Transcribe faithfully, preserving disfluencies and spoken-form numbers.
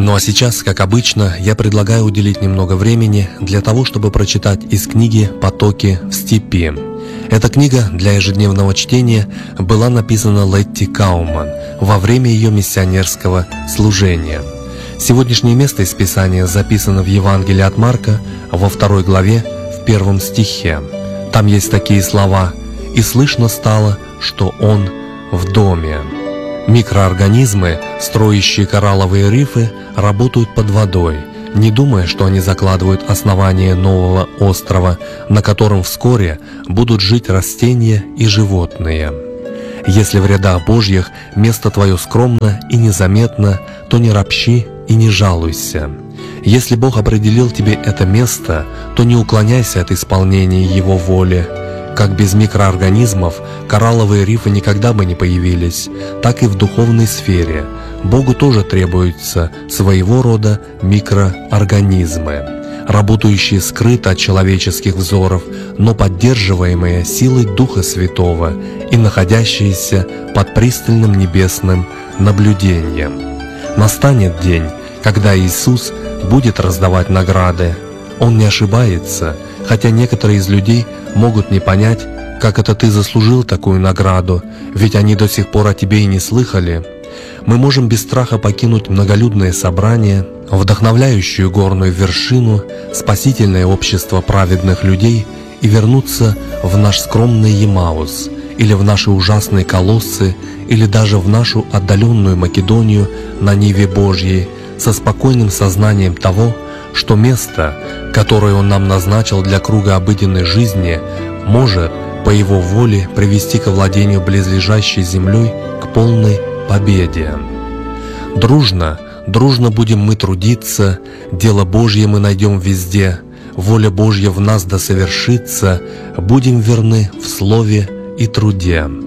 Ну а сейчас, как обычно, я предлагаю уделить немного времени для того, чтобы прочитать из книги «Потоки в степи». Эта книга для ежедневного чтения была написана Летти Кауман во время ее миссионерского служения. Сегодняшнее место из Писания записано в Евангелии от Марка во второй главе в первом стихе. Там есть такие слова: «И слышно стало, что он в доме». Микроорганизмы, строящие коралловые рифы, работают под водой, не думая, что они закладывают основание нового острова, на котором вскоре будут жить растения и животные. Если в рядах Божьих место твое скромно и незаметно, то не ропщи и не жалуйся. Если Бог определил тебе это место, то не уклоняйся от исполнения Его воли. Как без микроорганизмов коралловые рифы никогда бы не появились, так и в духовной сфере Богу тоже требуются своего рода микроорганизмы, работающие скрыто от человеческих взоров, но поддерживаемые силой Духа Святого и находящиеся под пристальным небесным наблюдением. Настанет день, когда Иисус будет раздавать награды. Он не ошибается, хотя некоторые из людей могут не понять, как это ты заслужил такую награду, ведь они до сих пор о тебе и не слыхали. Мы можем без страха покинуть многолюдное собрание, вдохновляющую горную вершину, спасительное общество праведных людей и вернуться в наш скромный Емаус, или в наши ужасные Колоссы, или даже в нашу отдаленную Македонию на Ниве Божьей, со спокойным сознанием того, что место, которое Он нам назначил для круга обыденной жизни, может, по Его воле, привести к овладению близлежащей землей к полной победе. Дружно, дружно будем мы трудиться, дело Божье мы найдем везде, воля Божья в нас да совершится, будем верны в слове и труде.